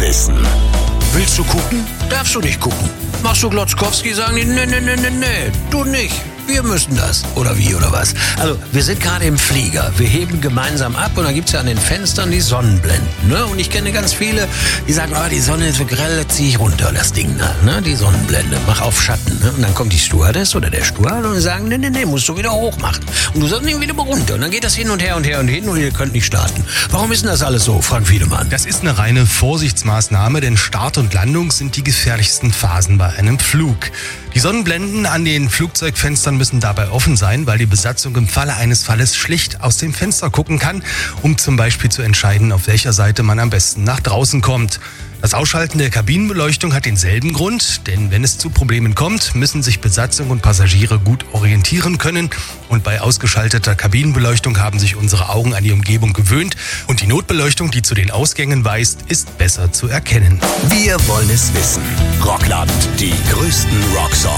wissen. Willst du gucken? Darfst du nicht gucken. Machst du Glotzkowski, sagen die, nee, du nicht. Wir müssen das. Oder wie, oder was? Also, wir sind gerade im Flieger. Wir heben gemeinsam ab und dann gibt's ja an den Fenstern die Sonnenblenden. Ne? Und ich kenne ganz viele, die sagen, die Sonne ist so grell, zieh ich runter, das Ding da. Ne? Die Sonnenblende, mach auf Schatten. Ne? Und dann kommt die Stewardess oder der Steward und die sagen, nee, musst du wieder hoch machen. Und du sagst, nee, wieder mal runter. Und dann geht das hin und her und hin und ihr könnt nicht starten. Warum ist denn das alles so, Frank Wiedemann? Das ist eine reine Vorsichtsmaßnahme, denn Start und Landung sind die gefährlichsten Phasen bei einem Flug. Die Sonnenblenden an den Flugzeugfenstern müssen dabei offen sein, weil die Besatzung im Falle eines Falles schlicht aus dem Fenster gucken kann, um zum Beispiel zu entscheiden, auf welcher Seite man am besten nach draußen kommt. Das Ausschalten der Kabinenbeleuchtung hat denselben Grund, denn wenn es zu Problemen kommt, müssen sich Besatzung und Passagiere gut orientieren können. Und bei ausgeschalteter Kabinenbeleuchtung haben sich unsere Augen an die Umgebung gewöhnt und die Notbeleuchtung, die zu den Ausgängen weist, ist besser zu erkennen. Wir wollen es wissen. Rockland, die größten Rocksongs.